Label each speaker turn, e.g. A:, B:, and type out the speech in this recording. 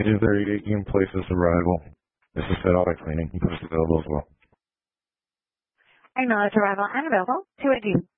A: It is there. You can place this arrival. This is set auto cleaning. You can put this available as well.
B: Acknowledge arrival and available. 282.